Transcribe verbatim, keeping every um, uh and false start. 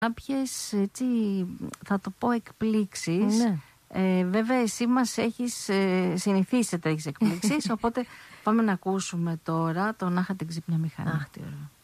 κάποιες, έτσι, θα το πω, εκπλήξεις. Ναι. Ε, βέβαια εσύ μας έχεις ε, συνηθίσει σε τέτοιες εκπλήξεις, οπότε πάμε να ακούσουμε τώρα το «Να είχατε ξύπνια μηχανή». Αχ, τι ωραίο.